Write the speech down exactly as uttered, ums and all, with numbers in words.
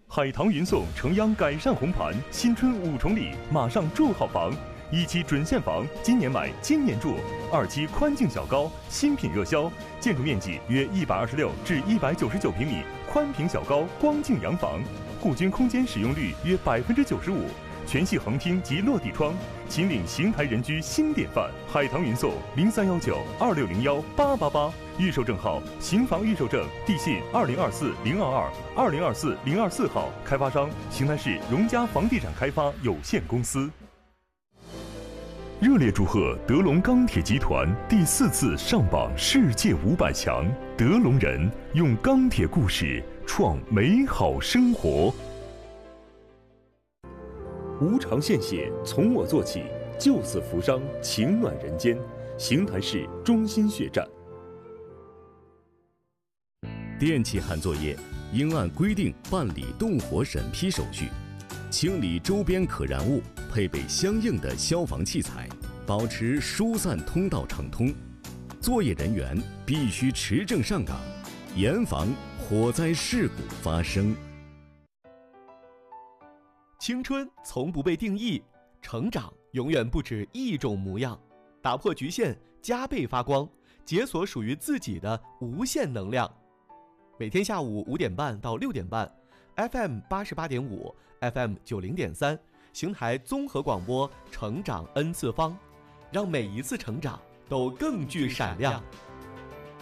海棠云送城央改善红盘，新春五重礼，马上住好房。一期准现房，今年买今年住；二期宽净小高，新品热销，建筑面积约一百二十六至一百九十九平米，宽平小高光净洋房，户均空间使用率约百分之九十五，全系横厅及落地窗，秦岭邢台人居新典范。海棠云送零三幺九二六零幺八八八，预售证号邢房预售证，地信二零二四零二二二零二四零二四号，开发商邢台市荣嘉房地产开发有限公司。热烈祝贺德龙钢铁集团第四次上榜世界五百强，德龙人用钢铁故事创美好生活。无偿献血，从我做起，救死扶伤，情暖人间。邢台市中心血站。 电气焊作业应按规定办理动火审批手续，清理周边可燃物，配备相应的消防器材，保持疏散通道畅通。作业人员必须持证上岗，严防火灾事故发生。 青春从不被定义，成长永远不止一种模样。打破局限，加倍发光，解锁属于自己的无限能量。每天下午五点半到六点半 ，F M 八十八点五 ，F M 九零点三，邢台综合广播，成长 N 次方，让每一次成长都更具闪亮。